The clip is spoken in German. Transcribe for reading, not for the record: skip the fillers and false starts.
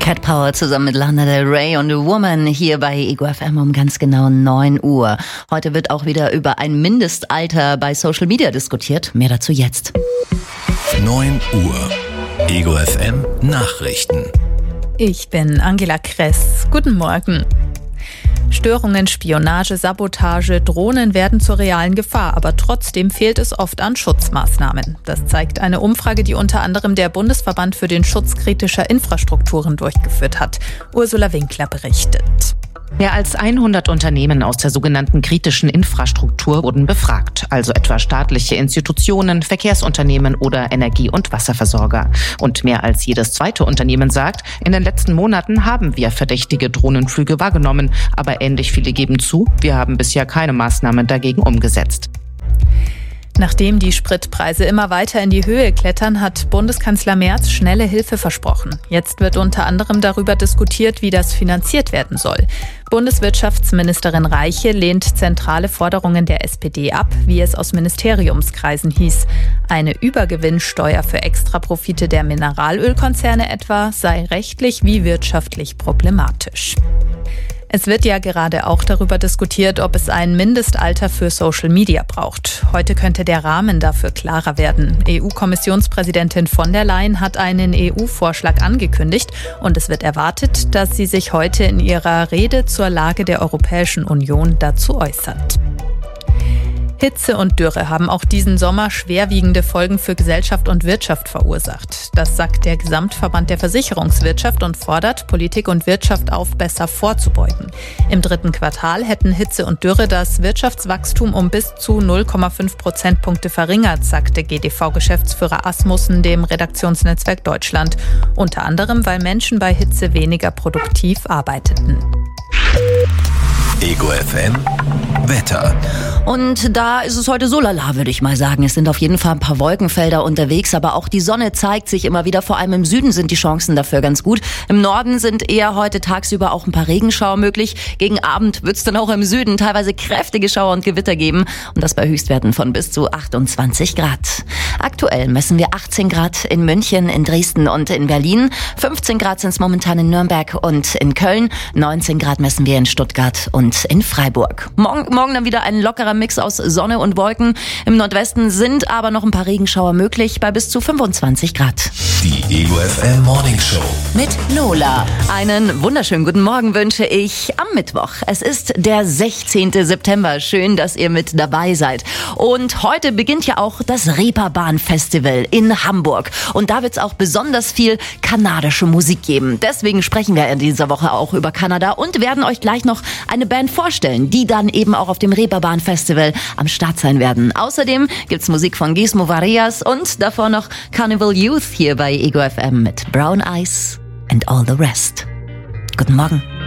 Cat Power zusammen mit Lana Del Rey und A Woman hier bei Ego FM um ganz genau 9 Uhr. Heute wird auch wieder über ein Mindestalter bei Social Media diskutiert. Mehr dazu jetzt. 9 Uhr. Ego FM Nachrichten. Ich bin Angela Kress. Guten Morgen. Störungen, Spionage, Sabotage, Drohnen werden zur realen Gefahr, aber trotzdem fehlt es oft an Schutzmaßnahmen. Das zeigt eine Umfrage, die unter anderem der Bundesverband für den Schutz kritischer Infrastrukturen durchgeführt hat. Ursula Winkler berichtet. Mehr als 100 Unternehmen aus der sogenannten kritischen Infrastruktur wurden befragt, also etwa staatliche Institutionen, Verkehrsunternehmen oder Energie- und Wasserversorger. Und mehr als jedes zweite Unternehmen sagt, in den letzten Monaten haben wir verdächtige Drohnenflüge wahrgenommen, aber ähnlich viele geben zu, wir haben bisher keine Maßnahmen dagegen umgesetzt. Nachdem die Spritpreise immer weiter in die Höhe klettern, hat Bundeskanzler Merz schnelle Hilfe versprochen. Jetzt wird unter anderem darüber diskutiert, wie das finanziert werden soll. Bundeswirtschaftsministerin Reiche lehnt zentrale Forderungen der SPD ab, wie es aus Ministeriumskreisen hieß. Eine Übergewinnsteuer für Extraprofite der Mineralölkonzerne etwa sei rechtlich wie wirtschaftlich problematisch. Es wird ja gerade auch darüber diskutiert, ob es ein Mindestalter für Social Media braucht. Heute könnte der Rahmen dafür klarer werden. EU-Kommissionspräsidentin von der Leyen hat einen EU-Vorschlag angekündigt und es wird erwartet, dass sie sich heute in ihrer Rede zur Lage der Europäischen Union dazu äußert. Hitze und Dürre haben auch diesen Sommer schwerwiegende Folgen für Gesellschaft und Wirtschaft verursacht. Das sagt der Gesamtverband der Versicherungswirtschaft und fordert Politik und Wirtschaft auf, besser vorzubeugen. Im 3. Quartal hätten Hitze und Dürre das Wirtschaftswachstum um bis zu 0,5 Prozentpunkte verringert, sagte GDV-Geschäftsführer Asmussen dem Redaktionsnetzwerk Deutschland. Unter anderem, weil Menschen bei Hitze weniger produktiv arbeiteten. Ego FM Wetter. Und da ist es heute so lala, würde ich mal sagen. Es sind auf jeden Fall ein paar Wolkenfelder unterwegs, aber auch die Sonne zeigt sich immer wieder. Vor allem im Süden sind die Chancen dafür ganz gut. Im Norden sind eher heute tagsüber auch ein paar Regenschauer möglich. Gegen Abend wird es dann auch im Süden teilweise kräftige Schauer und Gewitter geben. Und das bei Höchstwerten von bis zu 28 Grad. Aktuell messen wir 18 Grad in München, in Dresden und in Berlin. 15 Grad sind es momentan in Nürnberg und in Köln. 19 Grad messen wir in Stuttgart und in Freiburg. Morgen dann wieder ein lockerer Mix aus Sonne und Wolken. Im Nordwesten sind aber noch ein paar Regenschauer möglich bei bis zu 25 Grad. Die Ego FM Morning Show mit Lola. Einen wunderschönen guten Morgen wünsche ich am Mittwoch. Es ist der 16. September. Schön, dass ihr mit dabei seid. Und heute beginnt ja auch das Reeperbahn-Festival in Hamburg. Und da wird es auch besonders viel kanadische Musik geben. Deswegen sprechen wir in dieser Woche auch über Kanada und werden euch gleich noch eine Band vorstellen, die dann eben auch auf dem Reeperbahn-Festival am Start sein werden. Außerdem gibt's Musik von Gizmo Varias und davor noch Carnival Youth hier bei Ego FM mit Brown Eyes and All the Rest. Guten Morgen.